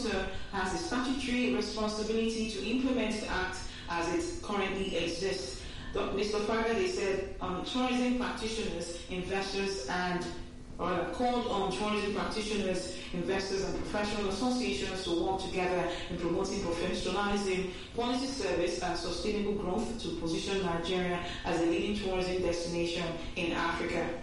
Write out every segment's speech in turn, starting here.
Council has a statutory responsibility to implement the Act as it currently exists. Mr. Fagade said tourism practitioners, investors, called on tourism practitioners, investors, and professional associations to work together in promoting professionalism, quality service, and sustainable growth to position Nigeria as a leading tourism destination in Africa.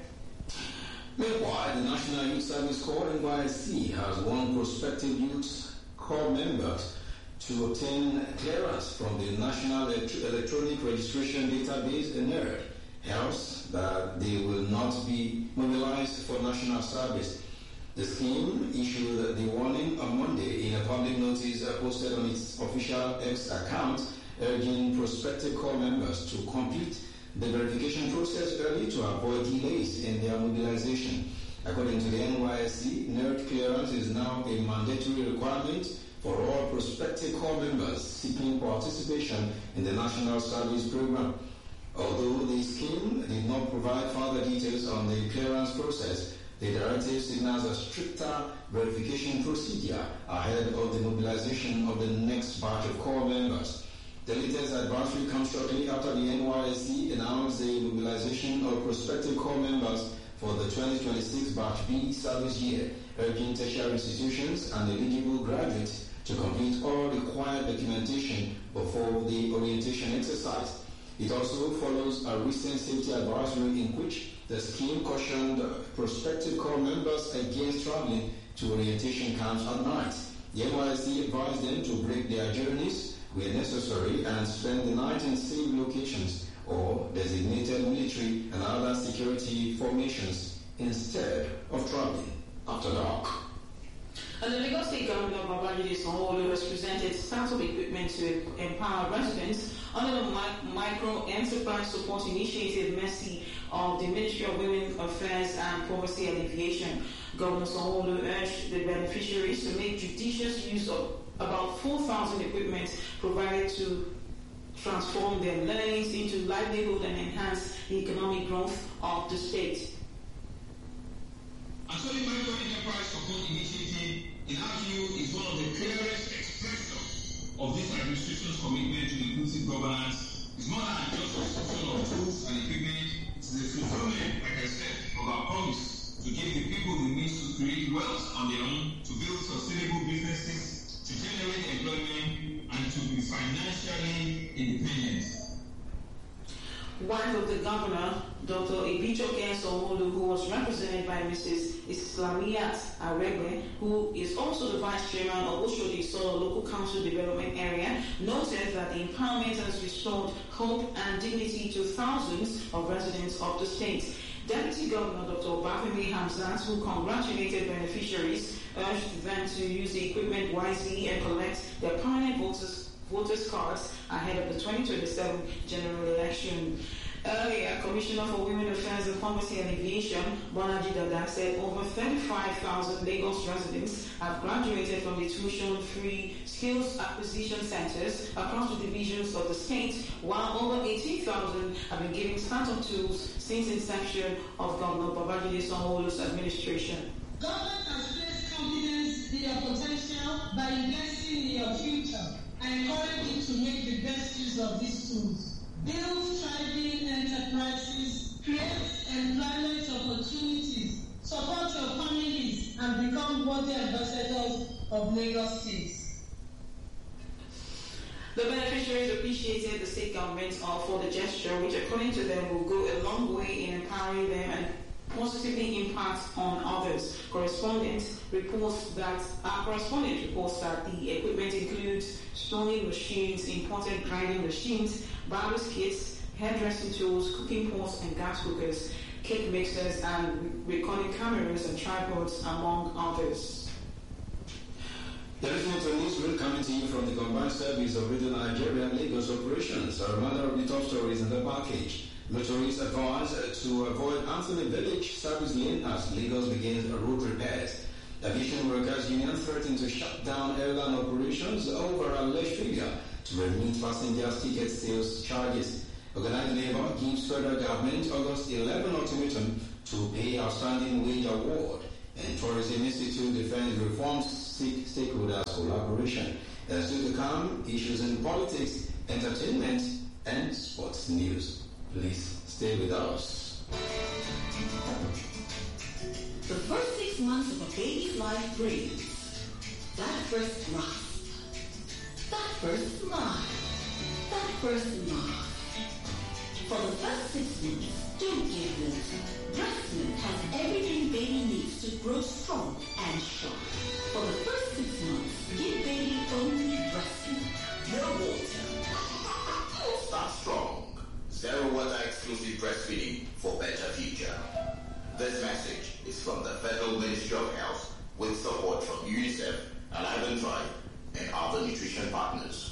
Meanwhile, the National Youth Service Corps (NYSC) has won prospective youth corps members to obtain clearance from the National Electronic Registration Database (NERD), else that they will not be mobilized for national service. The scheme issued the warning on Monday in a public notice posted on its official X account, urging prospective corps members to complete the verification process early to avoid delays in their mobilization. According to the NYSC, NERD clearance is now a mandatory requirement for all prospective corps members seeking participation in the National Service Program. Although the scheme did not provide further details on the clearance process, the directive signals a stricter verification procedure ahead of the mobilization of the next batch of corps members. The latest advisory comes shortly after the NYSC announced the mobilization of prospective corps members for the 2026 Batch B service year, urging tertiary institutions and eligible graduates to complete all required documentation before the orientation exercise. It also follows a recent safety advisory in which the scheme cautioned prospective corps members against traveling to orientation camps at night. The NYSC advised them to break their journeys where necessary and spend the night in safe locations or designated military and other security formations instead of traveling after dark. And the Lagos State Governor Babajide Sanwo-Olu has presented startup equipment to empower residents under the Micro Enterprise Support Initiative (MESI) of the Ministry of Women Affairs and Poverty Alleviation. Governor Sanwo-Olu urged the beneficiaries to make judicious use of about 4,000 equipment provided to transform their learnings into livelihood and enhance the economic growth of the state. Actually, Micro Enterprise Support Initiative, in our view, is one of the clearest expressions of this administration's commitment to inclusive governance. It's more than just a substitution of tools and equipment. It's the fulfillment, like I said, of our promise to give the people the means to create wealth on their own, to build sustainable businesses, to generate employment, and to be financially independent. Wife of the governor, Dr. Ibijoke Sanwo-Olu, who was represented by Mrs. Islamiyat Aregbe, who is also the vice chairman of Oshodi Solo Local Council Development Area, noted that the empowerment has restored hope and dignity to thousands of residents of the state. Deputy Governor Dr. Obafemi Hamzat, who congratulated beneficiaries, urged them to use the equipment wisely and collect their permanent voters' cards ahead of the 2027 general election. Earlier, Commissioner for Women Affairs and Poverty Alleviation, Bonaji Dada, said over 35,000 Lagos residents have graduated from the tuition-free skills acquisition centers across the divisions of the state, while over 18,000 have been given startup tools since inception of Governor Babajide Sanwo-Olu's administration. Government has placed confidence in your potential by investing in your future. I encourage you to make the best use of these tools. Build thriving enterprises, create employment opportunities, support your families, and become worthy ambassadors of Lagos State. The beneficiaries appreciated the state government for the gesture, which according to them will go a long way in empowering them and positively impact on others. Correspondent reports that the equipment includes stoning machines, imported grinding machines, barber's kits, hairdressing tools, cooking pots and gas cookers, cake mixers, and recording cameras and tripods, among others. The listening to news will come to you from the Combined Service of Radio Nigeria Lagos Operations. A reminder of the top stories in the package. Motorists advised to avoid Anthony Village service lane as Lagos begins road repairs. Aviation Workers Union threatened to shut down airline operations over alleged failure to remit passengers' ticket sales charges. Organized Labour gives federal government August 11 ultimatum to pay outstanding wage award. And Tourism Institute defends reforms seek stakeholders' collaboration. Still to come, issues in politics, entertainment, and sports news. Please stay with us. The first 6 months of a baby's life brings that first laugh, that first smile, that first laugh. For the first 6 months, don't give milk. Breast milk has everything baby needs to grow strong and sharp. For the first 6 months, give baby only breast milk. No water. Start strong. Zero water exclusive breastfeeding for better future. This message is from the Federal Ministry of Health with support from UNICEF, Alive and Thrive, and other nutrition partners.